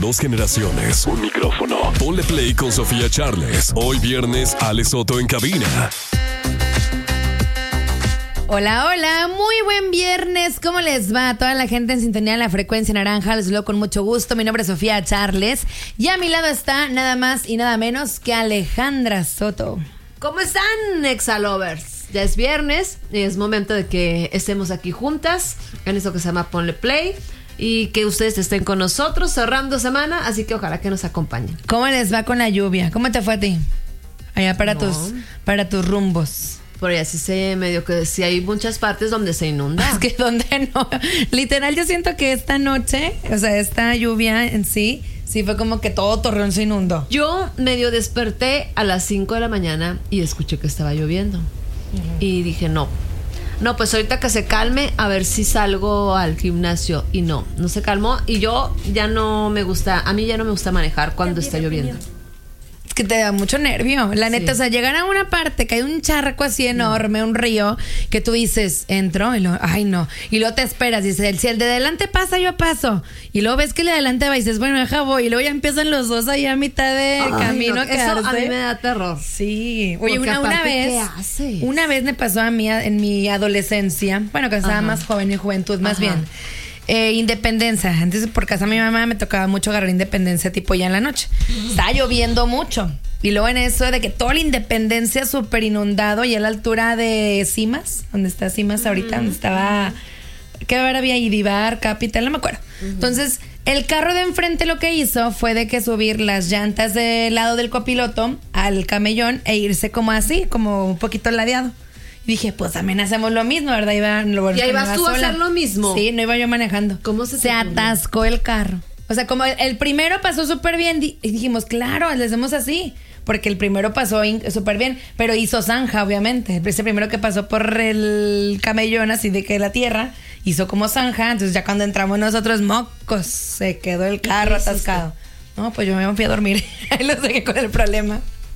2 generaciones, un micrófono. Ponle play con Sofía Charles. Hoy viernes, Ale Soto en cabina. Hola, hola, muy buen viernes. ¿Cómo les va a toda la gente en sintonía de la frecuencia naranja? Les saludo con mucho gusto. Mi nombre es Sofía Charles y a mi lado está nada más y nada menos que Alejandra Soto. ¿Cómo están, Exalovers? Ya es viernes y es momento de que estemos aquí juntas en esto que se llama Ponle Play y que ustedes estén con nosotros cerrando semana, así que ojalá que nos acompañen. ¿Cómo les va con la lluvia? ¿Cómo te fue a ti? Allá para tus rumbos. Por ahí así se medio que sí hay muchas partes donde se inunda. Es que donde no. Literal, yo siento que esta noche, o sea, esta lluvia en sí fue como que todo Torreón se inundó. Yo medio desperté a las 5 de la mañana y escuché que estaba lloviendo. Y dije, no, pues ahorita que se calme, a ver si salgo al gimnasio. Y no se calmó. Y yo ya no me gusta, a mí ya no me gusta manejar cuando está lloviendo. Es que te da mucho nervio, la neta, o sea, llegar a una parte que hay un charco así enorme, un río, que tú dices, entro, y luego, ay no, y luego te esperas, dices, si el de adelante pasa, yo paso, y luego ves que el de adelante va y dices, bueno, deja voy, y luego ya empiezan los dos ahí a mitad del camino a quedarse. Eso a mí me da terror. Sí, oye, una vez, ¿qué haces? Una vez me pasó a mí en mi adolescencia, bueno, que estaba más joven, mi juventud más bien. Independencia. Antes por casa de mi mamá me tocaba mucho agarrar Independencia tipo ya en la noche. Estaba lloviendo mucho. Y luego en eso de que toda la Independencia súper inundado y a la altura de Cimas, donde está Cimas ahorita, donde estaba, ¿qué ahora había? Idibar, Capital, no me acuerdo. Entonces, el carro de enfrente lo que hizo fue de que subir las llantas del lado del copiloto al camellón e irse como así, como un poquito ladeado. Y dije, pues también hacemos lo mismo, ¿verdad? ¿Y ahí vas tú a hacer lo mismo? Sí, no iba yo manejando. ¿Cómo se atascó el carro? O sea, como el primero pasó súper bien, y dijimos, claro, le hacemos así. Porque el primero pasó súper bien, pero hizo zanja, obviamente. Ese primero que pasó por el camellón, así de que la tierra, hizo como zanja. Entonces ya cuando entramos nosotros, mocos, se quedó el carro atascado. No, pues yo me fui a dormir. Ahí lo dejé con el problema.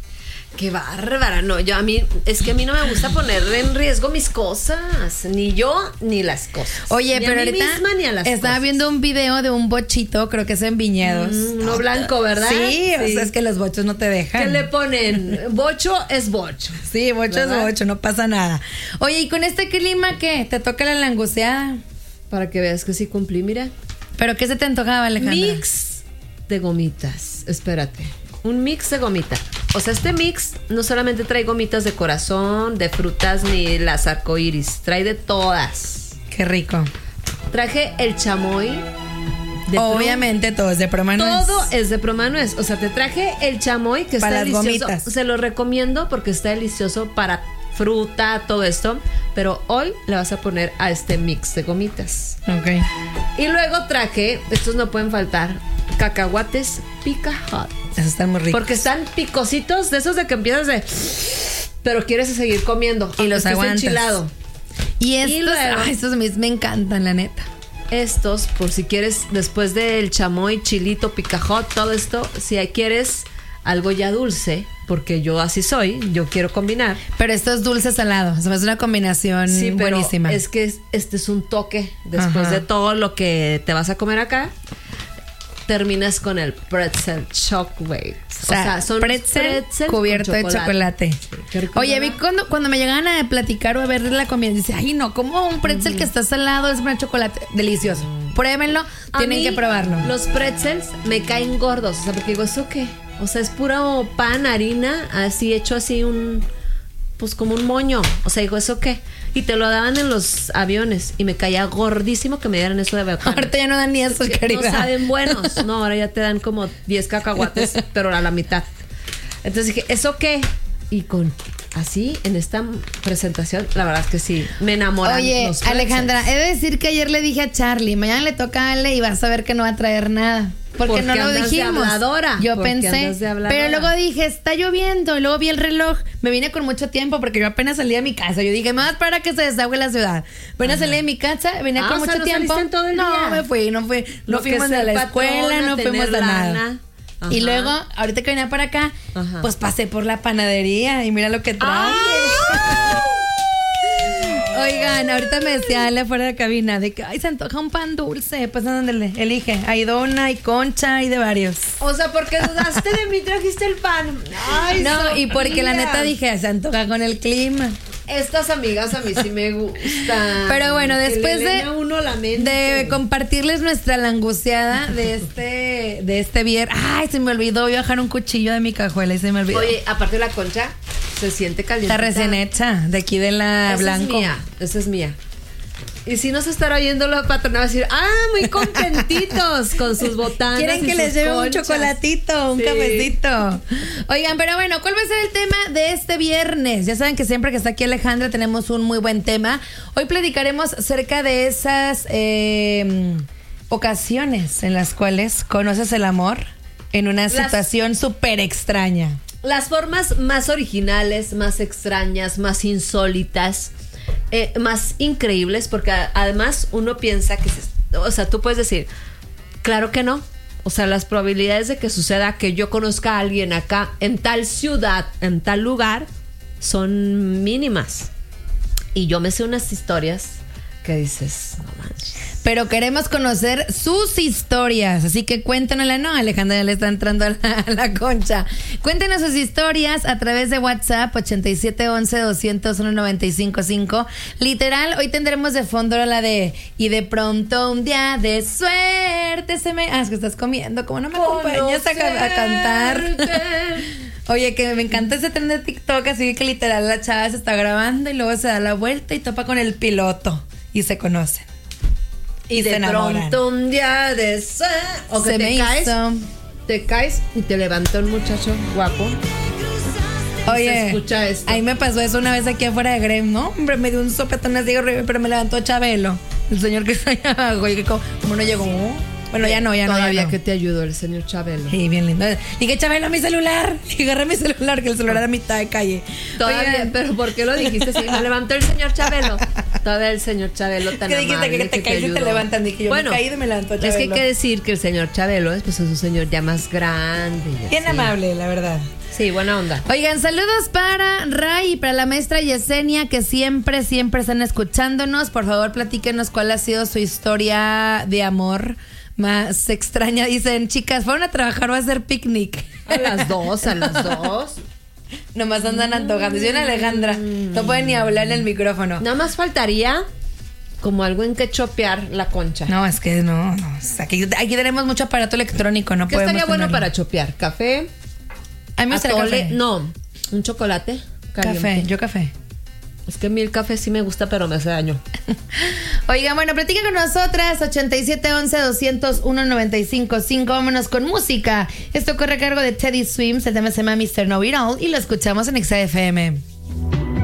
Qué bárbara, no, a mí no me gusta poner en riesgo mis cosas, ni yo ni las cosas. Oye, ni pero a mí ahorita misma, ni a las estaba cosas. Viendo un video de un bochito, creo que es en Viñedos. Uno blanco, ¿verdad? Sí, o sea, es que los bochos no te dejan. ¿Qué le ponen? Bocho es bocho. Sí, bocho ¿verdad? es bocho, no pasa nada. Oye, ¿y con este clima qué? ¿Te toca la languceada? Para que veas que sí cumplí, mira. ¿Pero qué se te antojaba, Alejandra? Mix de gomitas, espérate. Un mix de gomita. O sea, este mix no solamente trae gomitas de corazón, de frutas, ni las arcoíris. Trae de todas. Qué rico. Traje el chamoy. Obviamente todo es de Promanuez. Todo es de Promanuez. O sea, te traje el chamoy que para está las delicioso. Gomitas. Se lo recomiendo porque está delicioso para fruta, todo esto. Pero hoy le vas a poner a este mix de gomitas. Ok. Y luego traje, estos no pueden faltar, cacahuates Pica Hot. Esos están muy ricos. Porque están picositos, de esos de que empiezas de... Pero quieres seguir comiendo. Y los aguantas. Enchilado. Y luego, estos a mí me encantan, la neta. Estos, por si quieres, después del chamoy, chilito, picajot, todo esto, si quieres algo ya dulce, porque yo así soy, yo quiero combinar. Pero esto es dulce salado, o sea, es una combinación buenísima. Es que este es un toque después de todo lo que te vas a comer acá. Terminas con el pretzel shockwave. O sea, son pretzel cubierto de chocolate. Sí, oye, vi cuando me llegaban a platicar o a ver la comida, dice, ay no, como un pretzel que está salado es un chocolate delicioso. Pruébenlo, tienen que probarlo. Los pretzels me caen gordos, o sea, porque digo, ¿eso qué? O sea, es puro pan, harina, así hecho así pues como un moño. O sea, digo, ¿eso qué? Y te lo daban en los aviones y me caía gordísimo que me dieran eso de bacán. Ahorita ya no dan ni eso, querida. No saben buenos. No, ahora ya te dan como 10 cacahuates, pero a la mitad. Entonces dije, ¿eso qué? Y con así, en esta presentación, la verdad es que sí, me enamoran. Oye, los Alejandra, he de decir que ayer le dije a Charlie, mañana le toca a Ale y vas a ver que no va a traer nada. Porque no lo dijimos. Yo pensé, pero luego dije, está lloviendo. Y luego vi el reloj. Me vine con mucho tiempo porque yo apenas salí de mi casa. Yo dije, más para que se desahogue la ciudad. Apenas salí de mi casa, venía con mucho tiempo. Todo el día. Me fui, no fuimos a la escuela, no fuimos a nada. Ajá. Y luego, ahorita que venía para acá, pues pasé por la panadería y mira lo que traje. Oigan, ahorita me decía Ale fuera de la cabina de que, ay, se antoja un pan dulce. Pues, ándale, elige. Hay dona, hay concha, hay de varios. O sea, porque dudaste de mí, trajiste el pan. Ay, no, Sofía. y porque la neta dije, se antoja con el clima. Estas amigas a mí sí me gustan. Pero bueno, después de compartirles nuestra languseada de este viernes. Ay, se me olvidó, voy a bajar un cuchillo de mi cajuela y se me olvidó. Oye, aparte de la concha, se siente caliente. Está recién hecha, de aquí de la Blanco. Esa es mía. Y si nos estará oyendo la patrona, va a decir, muy contentitos con sus botanas. Quieren que les lleve un chocolatito, un cafecito. Oigan, pero bueno, ¿cuál va a ser el tema de este viernes? Ya saben que siempre que está aquí Alejandra tenemos un muy buen tema. Hoy platicaremos acerca de esas ocasiones en las cuales conoces el amor en una situación súper extraña. Las formas más originales, más extrañas, más insólitas, más increíbles, porque además uno piensa que, o sea, tú puedes decir, claro que no. O sea, las probabilidades de que suceda que yo conozca a alguien acá, en tal ciudad, en tal lugar, son mínimas. Y yo me sé unas historias que dices, no manches. Pero queremos conocer sus historias, así que cuéntanosla. No, Alejandra ya le está entrando a la concha. Cuéntenos sus historias a través de WhatsApp 8711-201-955. Literal, hoy tendremos de fondo la de y de pronto un día de suerte se me... es que estás comiendo, ¿cómo no me acompañas a cantar? Oye, que me encanta ese tren de TikTok, así que literal la chava se está grabando y luego se da la vuelta y topa con el piloto y se conocen. Y de pronto un día de o que te caes y te levanta un muchacho guapo. Oye, escucha esto. Ahí me pasó eso una vez aquí afuera de Grem, ¿no? Hombre, me dio un sopetón así horrible, pero me levantó Chabelo, el señor que está allá abajo. Y como no llegó. Bueno, ya no. Todavía que te ayudó el señor Chabelo. Sí, bien lindo. Dije, Chabelo, mi celular. Y agarré mi celular, que el celular era a mitad de calle. Todavía, oigan, pero ¿por qué lo dijiste así? Me levantó el señor Chabelo. Todavía el señor Chabelo tan amable. ¿Qué dijiste? Que te caes y te levantan. Dije, yo me caí y me levantó Chabelo. Es que hay que decir que el señor Chabelo es un señor ya más grande. Bien amable, la verdad. Sí, buena onda. Oigan, saludos para Ray y para la maestra Yesenia, que siempre están escuchándonos. Por favor, platíquenos cuál ha sido su historia de amor más extraña. Dicen, chicas, ¿fueron a trabajar o a hacer picnic? A las dos. Nomás andan antojando. Soy una Alejandra. No pueden ni hablar en el micrófono. Nada más faltaría como algo en que chopear la concha. No, es que no. Aquí tenemos mucho aparato electrónico, no ¿qué podemos estaría bueno tenerlo para chopear? ¿Café? A mí me gusta café. No, un chocolate caliente. Yo café. Es que a mí el café sí me gusta, pero me hace daño. Oigan, bueno, platica con nosotras 8711-201-955. Vámonos con música. Esto corre a cargo de Teddy Swims. El tema se llama Mr. Know It All y lo escuchamos en XFM.